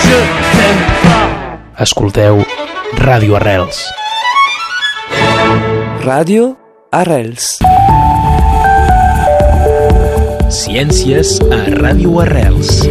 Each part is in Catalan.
que fem fa. Escolteu Ràdio Arrels. Ràdio Arrels. Ciències a Ràdio Arrels.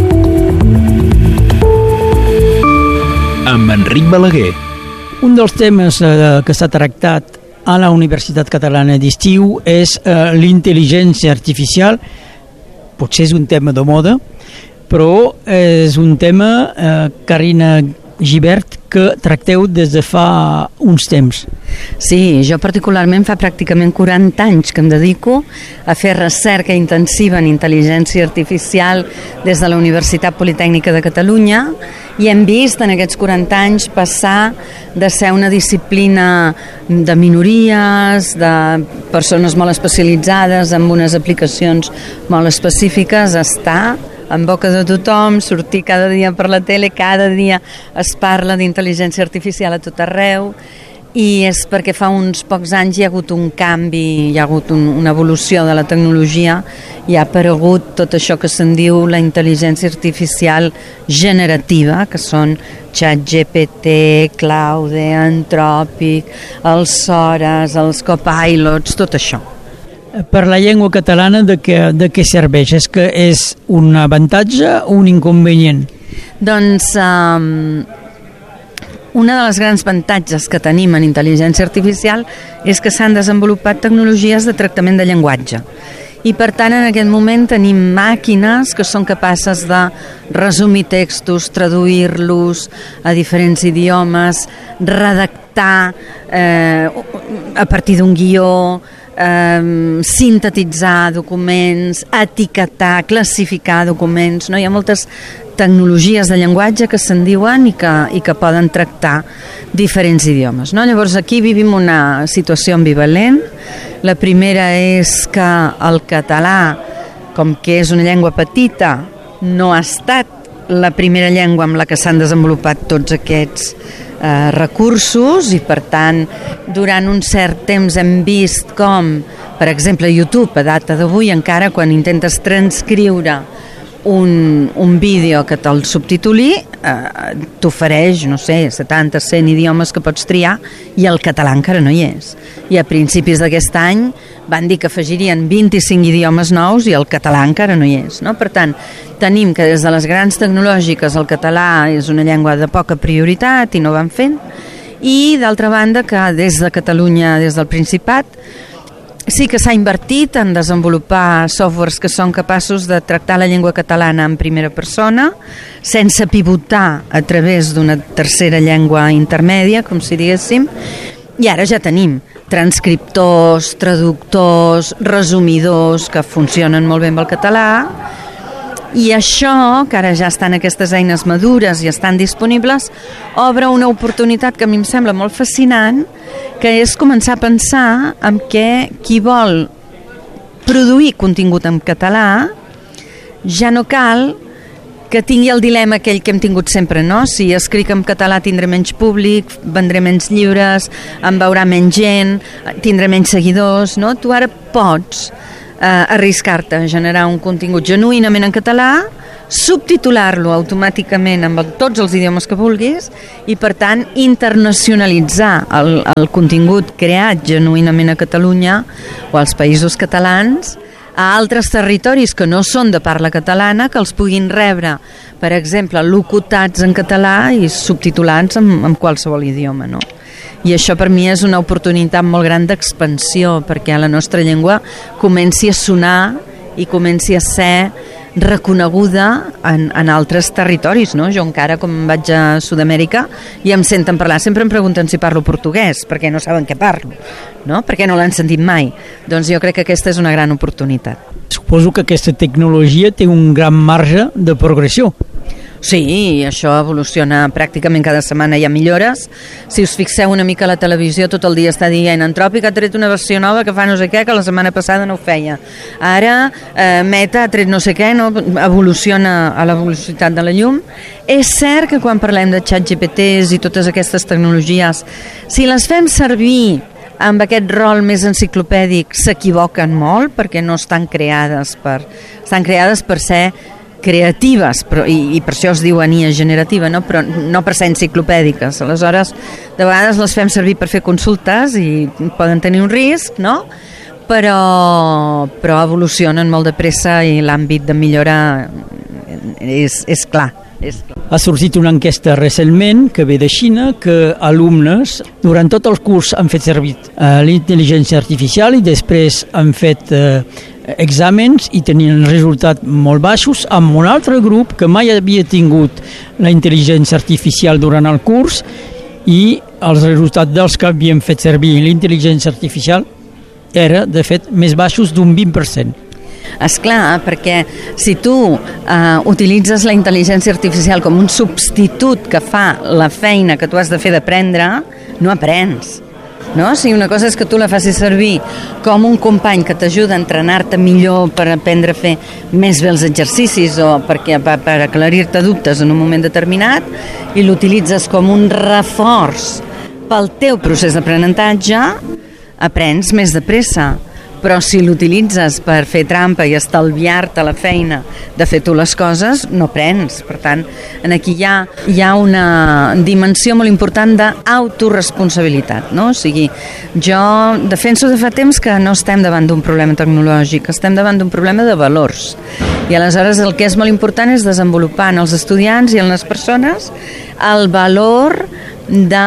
Amb Enric Balaguer. Un dels temes que s'ha tractat a la Universitat Catalana d'Estiu és l'intel·ligència artificial. Potser és un tema de moda, però és un tema, Carina Gibert, que tracteu des de fa uns temps. Sí, jo particularment fa pràcticament 40 anys que em dedico a fer recerca intensiva en intel·ligència artificial des de la Universitat Politècnica de Catalunya i hem vist en aquests 40 anys passar de ser una disciplina de minories, de persones molt especialitzades amb unes aplicacions molt específiques, a estar en boca de tothom, sortir cada dia per la tele, cada dia es parla d'intel·ligència artificial a tot arreu, i és perquè fa uns pocs anys hi ha hagut un canvi, hi ha hagut una evolució de la tecnologia i ha aparegut tot això que se'n diu la intel·ligència artificial generativa, que són ChatGPT, Claude, Anthropic, els Sores, els Copilots, tot això. Per la llengua catalana de què serveix? És que és un avantatge o un inconvenient? Doncs una de les grans avantatges que tenim en intel·ligència artificial és que s'han desenvolupat tecnologies de tractament de llenguatge. I per tant en aquest moment tenim màquines que són capaces de resumir textos, traduir-los a diferents idiomes, redactar a partir d'un guió, sintetitzar documents, etiquetar, classificar documents, no? Hi ha moltes tecnologies de llenguatge que se'n diuen i que poden tractar diferents idiomes, no? Llavors aquí vivim una situació ambivalent. La primera és que el català, com que és una llengua petita, no ha estat la primera llengua amb la que s'han desenvolupat tots aquests recursos i per tant durant un cert temps hem vist com, per exemple, YouTube a data d'avui encara quan intentes transcriure un vídeo que te'l subtituli t'ofereix, no sé, 70, 100 idiomes que pots triar i el català encara no hi és. I a principis d'aquest any van dir que afegirien 25 idiomes nous i el català encara no hi és, no? Per tant, tenim que des de les grans tecnològiques el català és una llengua de poca prioritat i no van fent, i d'altra banda que des de Catalunya, des del Principat, sí que s'ha invertit en desenvolupar softwares que són capaços de tractar la llengua catalana en primera persona sense pivotar a través d'una tercera llengua intermèdia, com si diguéssim, i ara ja tenim transcriptors, traductors, resumidors que funcionen molt bé amb el català, i això, que ara ja estan aquestes eines madures i estan disponibles, obre una oportunitat que a mi em sembla molt fascinant, que és començar a pensar en què qui vol produir contingut en català ja no cal que tingui el dilema aquell que hem tingut sempre, no? Si escric en català tindré menys públic, vendré menys llibres, em veurà menys gent, tindré menys seguidors, no? Tu ara pots arriscar-te a generar un contingut genuïnament en català, subtitular-lo automàticament amb tots els idiomes que vulguis i per tant internacionalitzar el contingut creat genuïnament a Catalunya o als països catalans a altres territoris que no són de parla catalana, que els puguin rebre, per exemple, locutats en català i subtitulats en qualsevol idioma, no? I això per mi és una oportunitat molt gran d'expansió perquè la nostra llengua comenci a sonar i comenci a ser reconeguda en altres territoris, no? Jo encara, com vaig a Sud-amèrica i em senten parlar, sempre em pregunten si parlo portuguès, perquè no saben què parlo, no? Perquè no l'han sentit mai. Doncs jo crec que aquesta és una gran oportunitat. Suposo que aquesta tecnologia té un gran marge de progressió. Sí, això evoluciona pràcticament cada setmana, hi ha millores. Si us fixeu una mica a la televisió, tot el dia està dient Anthropic ha tret una versió nova que fa no sé què, que la setmana passada no ho feia. Ara Meta ha tret no sé què, no? Evoluciona a la velocitat de la llum. És cert que quan parlem de ChatGPTs i totes aquestes tecnologies, si les fem servir amb aquest rol més enciclopèdic, s'equivoquen molt perquè no estan creades per ser creatives, però, i per això es diu IA generativa, no? Però no per ser enciclopèdiques. Aleshores, de vegades les fem servir per fer consultes i poden tenir un risc, no? Però evolucionen molt de pressa i l'àmbit de millora és clar. Ha sortit una enquesta recentment que ve de Xina que alumnes durant tot el curs han fet servir l'intel·ligència artificial i després han fet exàmens i tenien resultats molt baixos, amb un altre grup que mai havia tingut la intel·ligència artificial durant el curs i els resultats dels que havien fet servir l'intel·ligència artificial era, de fet, més baixos d'un 20%. Esclar, perquè si tu utilitzes la intel·ligència artificial com un substitut que fa la feina que tu has de fer d'aprendre, no aprens. No? Si una cosa és que tu la facis servir com un company que t'ajuda a entrenar-te millor per aprendre a fer més bé els exercicis o per aclarir-te dubtes en un moment determinat i l'utilitzes com un reforç pel teu procés d'aprenentatge, aprens més de pressa. Però si l'utilitzes per fer trampa i estalviar-te la feina de fer tu les coses, no aprens. Per tant, aquí hi ha una dimensió molt important d'autoresponsabilitat, no? O sigui, jo defenso de fa temps que no estem davant d'un problema tecnològic, estem davant d'un problema de valors. I aleshores el que és molt important és desenvolupar en els estudiants i en les persones el valor de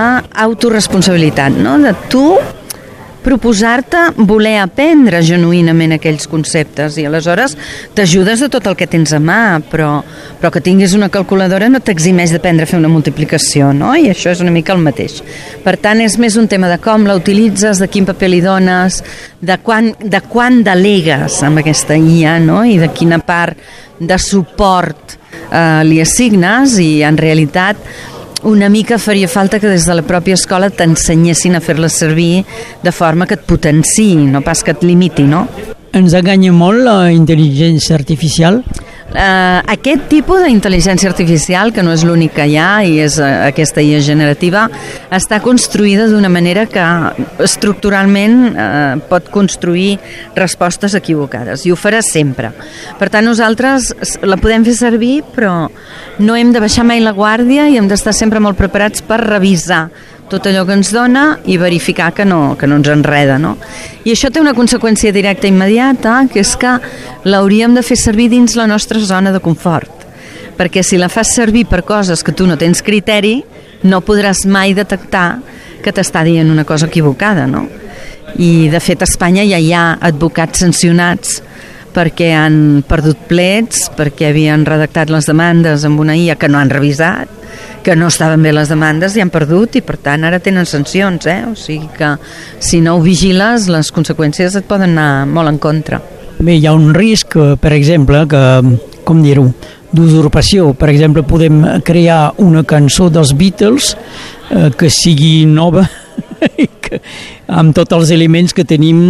l'autoresponsabilitat, no? De tu proposar-te voler aprendre genuïnament aquells conceptes i aleshores t'ajudes de tot el que tens a mà, però que tinguis una calculadora no t'eximeix d'aprendre a fer una multiplicació, no? I això és una mica el mateix. Per tant, és més un tema de com la utilitzes, de quin paper li dones, de quan delegues amb aquesta IA, no? I de quina part de suport li assignes i en realitat una mica faria falta que des de la pròpia escola t'ensenyessin a fer-la servir de forma que et potenciï, no pas que et limiti, no? Ens enganya molt la intel·ligència artificial? Aquest tipus d'intel·ligència artificial, que no és l'únic que hi ha i és aquesta IA generativa, està construïda d'una manera que estructuralment pot construir respostes equivocades i ho farà sempre. Per tant, nosaltres la podem fer servir, però no hem de baixar mai la guàrdia i hem d'estar sempre molt preparats per revisar tot allò que ens dona i verificar que no ens enreda, no? I això té una conseqüència directa immediata, que és que l'hauríem de fer servir dins la nostra zona de confort, perquè si la fas servir per coses que tu no tens criteri, no podràs mai detectar que t'està dient una cosa equivocada, no? I de fet a Espanya ja hi ha advocats sancionats perquè han perdut plets, perquè havien redactat les demandes amb una IA que no han revisat, que no estaven bé les demandes i han perdut i per tant ara tenen sancions, o sigui que si no ho vigiles les conseqüències et poden anar molt en contra. Bé, hi ha un risc, per exemple, que, com dir-ho, d'usurpació. Per exemple, podem crear una cançó dels Beatles que sigui nova i que, amb tots els elements que tenim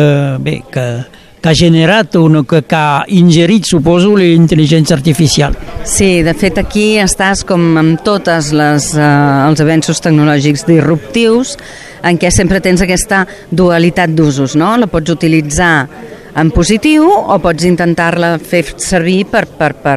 que ha generat o que ha ingerit, suposo, la intel·ligència artificial. Sí, de fet aquí estàs com amb tots els avenços tecnològics disruptius en què sempre tens aquesta dualitat d'usos, no? La pots utilitzar en positiu o pots intentar-la fer servir per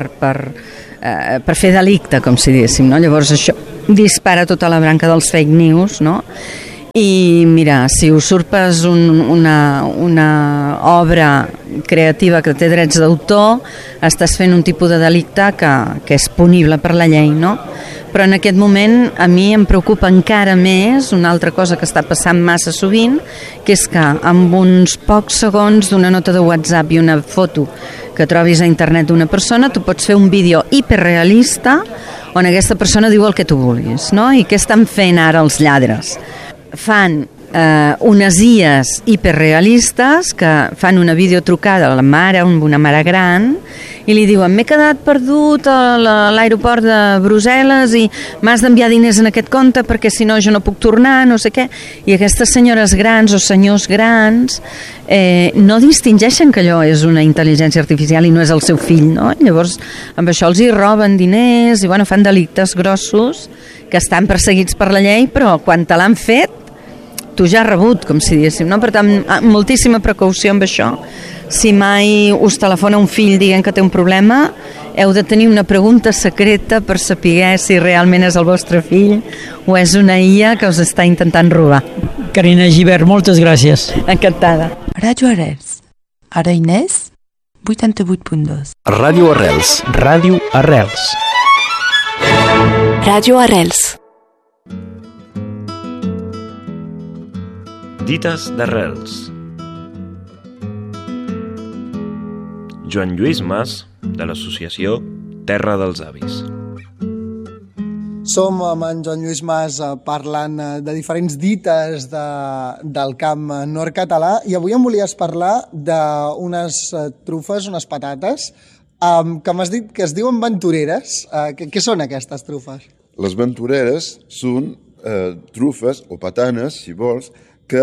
fer delicte, com si diguéssim, no? Llavors això dispara tota la branca dels fake news, no? I mira, si usurpes una obra creativa que té drets d'autor, estàs fent un tipus de delicte que és punible per la llei, no? Però en aquest moment a mi em preocupa encara més una altra cosa que està passant massa sovint, que és que amb uns pocs segons d'una nota de WhatsApp i una foto que trobis a internet d'una persona, tu pots fer un vídeo hiperrealista on aquesta persona diu el que tu vulguis, no? I què estan fent ara els lladres? Fan unes IAs hiperrealistes que fan una videotrucada a la mare, amb una mare gran, i li diuen: m'he quedat perdut a l'aeroport de Brussel·les i m'has d'enviar diners en aquest compte perquè si no jo no puc tornar, no sé què. I aquestes senyores grans o senyors grans no distingeixen que allò és una intel·ligència artificial i no és el seu fill, no? Llavors amb això els hi roben diners i fan delictes grossos que estan perseguits per la llei, però quan te l'han fet tu ja has rebut, com si diguéssim, no? Per tant, moltíssima precaució amb això. Si mai us telefona un fill dient que té un problema, heu de tenir una pregunta secreta per saber si realment és el vostre fill o és una IA que us està intentant robar. Carina Gibert, moltes gràcies. Encantada. Ràdio Arrels. Ara Inés, 88.2. Ràdio Arrels. Ràdio Arrels. Ràdio Arrels. Dites d'Arrels. Joan Lluís Mas, de l'associació Terra dels Avis. Som amb en Joan Lluís Mas parlant de diferents dites del camp nord-català i avui em volies parlar d'unes trufes, unes patates, que m'has dit que es diuen ventureres. Què són aquestes trufes? Les ventureres són trufes o patanes, si vols, que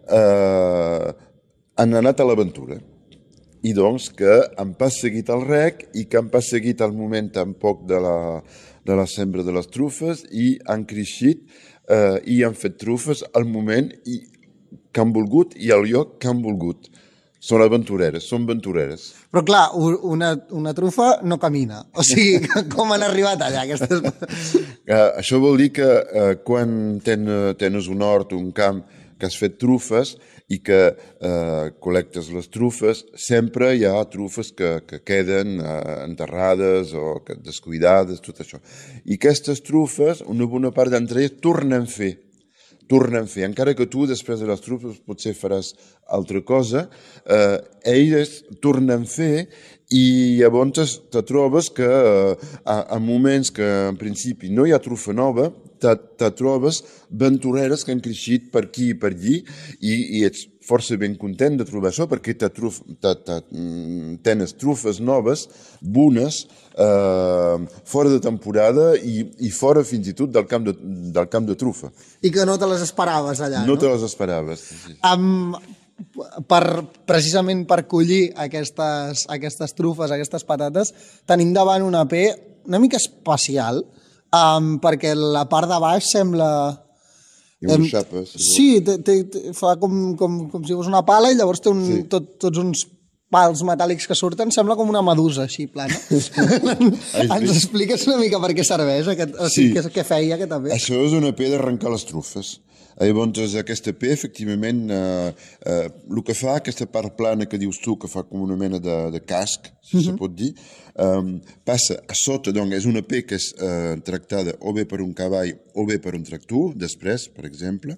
han anat a l'aventura i doncs que han pas seguit el rec i que han pas seguit el moment tampoc de la sembra de les trufes i han creixit i han fet trufes al moment que han volgut i al lloc que han volgut. Són aventureres, són ventureres. Però clar, una trufa no camina. O sigui, com han arribat allà aquestes... Això vol dir que quan tens un hort, un camp, que has fet trufes i que col·lectes les trufes, sempre hi ha trufes que queden enterrades o descuidades, tot això. I aquestes trufes, una bona part d'entre elles, tornen a fer. Encara que tu, després de les trufes, potser faràs altra cosa, elles tornen a fer i llavors te trobes que a moments que en principi no hi ha trufa nova, te trobes ventureres que han creixit per aquí i per allí i ets força ben content de trobar això perquè tens trufes noves, bones, fora de temporada i fora fins i tot del camp de trufa. I que no te les esperaves allà, no? No te les esperaves. Sí. Precisament per collir aquestes trufes, aquestes patates, tenim davant una AP una mica especial, perquè la part de baix sembla... I una xapa. Sí, fa com si fos una pala i llavors té tots uns pals metàl·lics que surten, sembla com una medusa així plana. Ens expliques una mica per què serveix, què feia aquest AP? Això és una AP d'arrencar les trufes. Llavors aquesta AP, efectivament, el que fa, aquesta part plana que dius tu, que fa com una mena de casc, si se pot dir, passa a sota, doncs és una AP que és tractada o bé per un cavall o bé per un tractor, després, per exemple.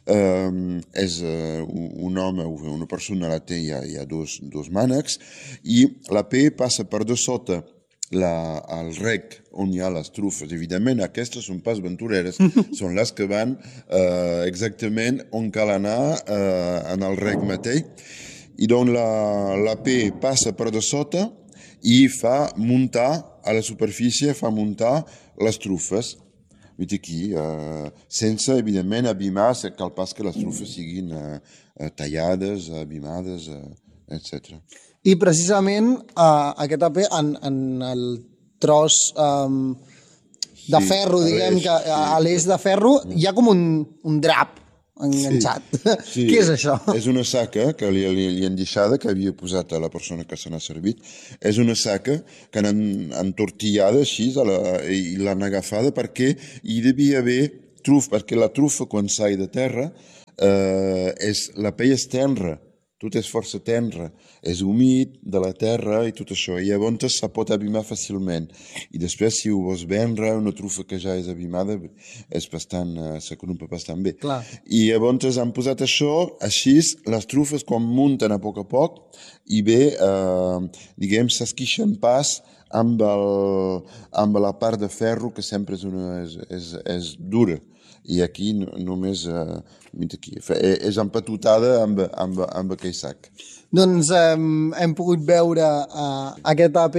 És un home o una persona la té, hi ha dos mànecs, i l'AP passa per de sota al rec on hi ha les trufes. Evidentment, aquestes són pas ventureres, són les que van exactament on cal anar en el rec mateix. I doncs l'AP passa per de sota i fa muntar a la superfície, fa muntar les trufes. Aquí, sense, evidentment, abimar, cal pas que les trufes siguin tallades, abimades, etc. I precisament aquest AP en el tros de ferro, diguem que a l'eix de ferro hi ha com un drap enganxat. Sí. Què és això? És una saca que li han deixada, que havia posat a la persona que se n'ha servit. És una saca que han entortillada així i l'han agafada perquè hi devia haver trufa, perquè la trufa quan sai de terra la pell és tenra. Tot és força tenra, és humit de la terra i tot això, i llavors se pot abimar fàcilment. I després, si ho vols vendre, una trufa que ja és abimada, s'acrompa bastant bé. Clar. I llavors han posat això, així, les trufes quan munten a poc, i bé, diguem, s'esquixen pas amb la part de ferro, que sempre és dura. I aquí només és empatutada amb aquell sac. Doncs hem pogut veure aquest AP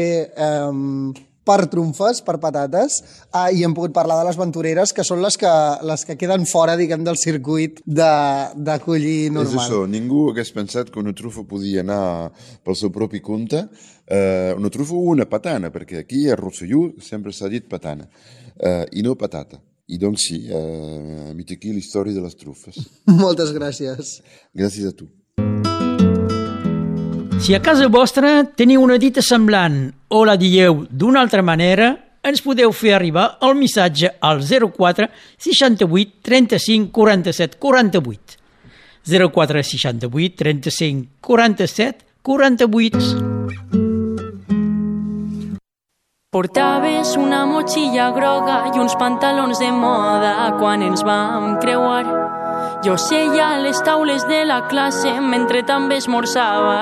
per trumfes, per patates, i hem pogut parlar de les ventureres, que són les que queden fora, diguem, del circuit de collir normal. És això, ningú hagués pensat que una trufa podia anar pel seu propi compte, una trufa o una patana, perquè aquí a Rosselló sempre s'ha dit patana, i no patata. I doncs sí, mit aquí la història de les trufes. Moltes gràcies. Gràcies a tu. Si a casa vostra teniu una dita semblant o la dieu d'una altra manera, ens podeu fer arribar el missatge al 04 68 35 47 48. 04 68 35 47 48. Portaves una motxilla groga i uns pantalons de moda quan ens vam creuar. Jo seia a les taules de la classe mentre també esmorzava